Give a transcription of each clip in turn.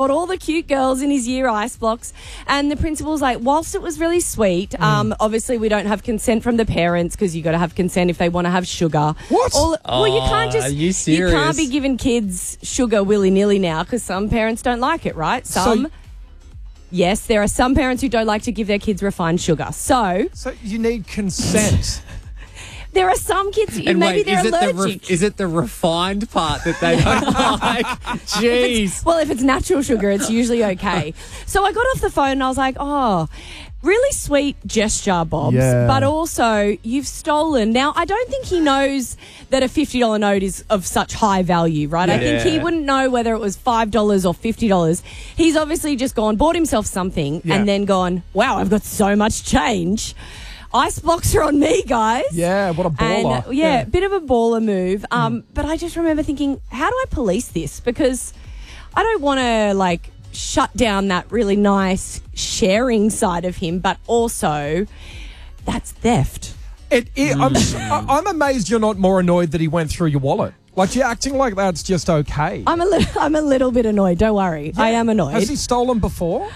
bought all the cute girls in his year ice blocks. And the principal's like, whilst it was really sweet, obviously we don't have consent from the parents because you got to have consent if they want to have sugar. What? Well, you can't just. Are you serious? You can't be giving kids sugar willy-nilly now because some parents don't like it, right? Yes, there are some parents who don't like to give their kids refined sugar. So you need consent. there are some kids who And maybe wait, they're allergic. is it the refined part that they don't like? Jeez. If it's natural sugar, it's usually okay. So I got off the phone and I was like, oh, really sweet gesture, Bobs. Yeah. But also, you've stolen. Now, I don't think he knows that a $50 note is of such high value, right? I think he wouldn't know whether it was $5 or $50. He's obviously just bought himself something and then gone, wow, I've got so much change. Ice blocks are on me, guys. Yeah, what a baller. And, bit of a baller move. But I just remember thinking, how do I police this? Because I don't want to, shut down that really nice sharing side of him, but also that's theft. I'm amazed you're not more annoyed that he went through your wallet. You're acting like that's just okay. I'm a little bit annoyed. Don't worry. Yeah. I am annoyed. Has he stolen before?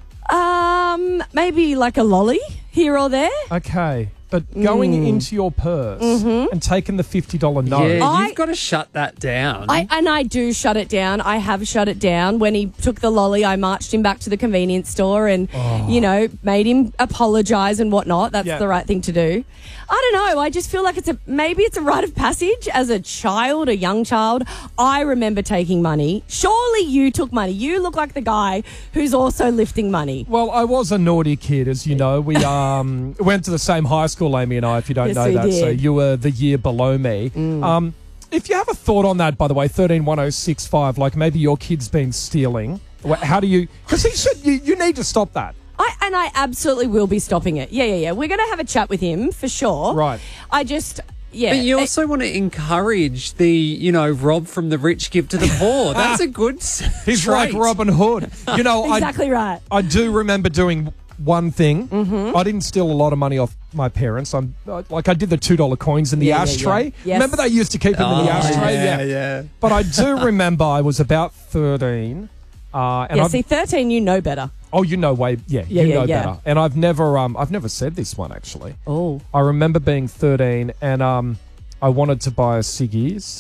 Maybe like a lolly here or there. Okay. But going into your purse and taking the $50 note. Yeah, you've got to shut that down. I do shut it down. I have shut it down. When he took the lolly, I marched him back to the convenience store and, made him apologise and whatnot. That's the right thing to do. I don't know. I just feel like maybe it's a rite of passage. As a child, a young child, I remember taking money. Surely you took money. You look like the guy who's also lifting money. Well, I was a naughty kid, as you know. We went to the same high school, Amy and I, if you don't know that. Did. So you were the year below me. If you have a thought on that, by the way, 131065, maybe your kid's been stealing. How do you... Because he said you need to stop that. I absolutely will be stopping it. Yeah. We're going to have a chat with him for sure. Right. Yeah. But you also want to encourage the, rob from the rich, give to the poor. That's a good He's trait. like Robin Hood. Exactly right. I do remember doing one thing. I didn't steal a lot of money off my parents. I did the $2 coins in the ashtray. Yeah. Yes. Remember they used to keep them in the ashtray? Yeah. But I do remember I was about 13. 13, you know better. Oh, you know better. And I've never said this one actually. Oh. I remember being 13 and I wanted to buy a ciggies.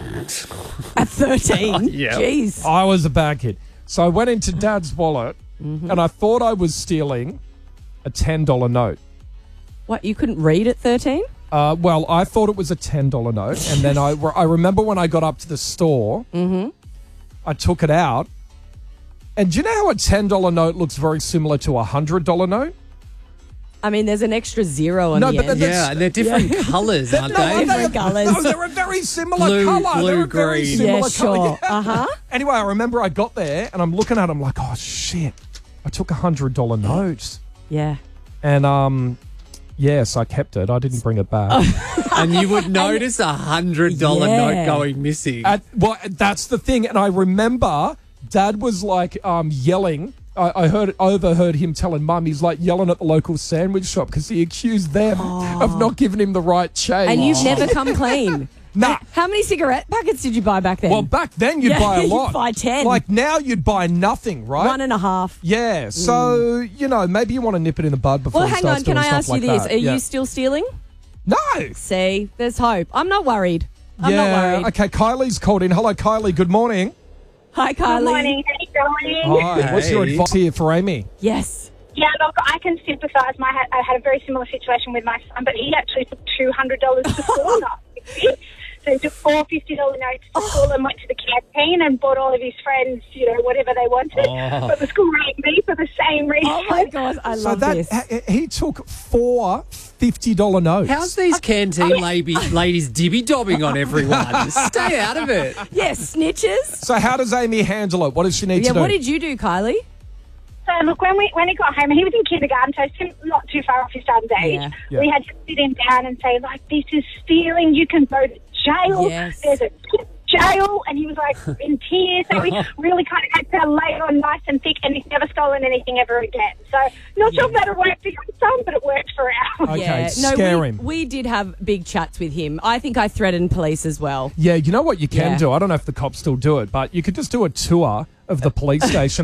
At 13? Yeah. Jeez. I was a bad kid. So I went into Dad's wallet and I thought I was stealing a $10 note. What, you couldn't read at 13? Well, I thought it was a $10 note. And then I remember when I got up to the store, I took it out. And do you know how a $10 note looks very similar to a $100 note? I mean, there's an extra zero on the end. And they're different colours, aren't they? Different colours. No, they're a very similar colour. Blue, they're a very green. similar sure. colour. Anyway, I remember I got there and I'm looking at them like, oh, shit. I took a $100 note. Yeah. And, yes, I kept it. I didn't bring it back. And you would notice a $100 note going missing. Well, that's the thing. And I remember Dad was yelling. I overheard him telling Mum he's yelling at the local sandwich shop because he accused them of not giving him the right change. And you've never come clean. Nah. How many cigarette packets did you buy back then? Well, back then you'd buy a lot. You'd buy 10. Now you'd buy nothing, right? 1.5. Yeah. So, maybe you want to nip it in the bud before Well, you hang start on. Can I ask you this? that. Are you still stealing? No. See, there's hope. I'm not worried. I'm not worried. Okay, Kylie's called in. Hello, Kylie. Good morning. Hi, Kylie. Good morning. How you going? Hi. What's your advice here for Amy? Yes. Yeah, look, I can sympathise. I had a very similar situation with my son, but he actually took $200 to school. So he took four $50 notes to school and went to the canteen and bought all of his friends, whatever they wanted. But the school rang me for the same reason. Oh, my God. I love this. He took four $50 notes. How's these canteen ladies dibby-dobbing on everyone? Stay out of it. Yes, snitches. So how does Amy handle it? What does she need to do? What did you do, Kylie? So, look, when he got home, he was in kindergarten, so still not too far off his son's age. Yeah. We had to sit him down and say, this is stealing. You can go to jail. Yes. There's a jail. And he was, in tears. So we really kind of had to lay it on nice and thick, and he's never stolen anything ever again. So, not sure if that'll work for your son, but it worked for ours. Okay, scare him. We did have big chats with him. I think I threatened police as well. Yeah, you know what you can do? I don't know if the cops still do it, but you could just do a tour of the police station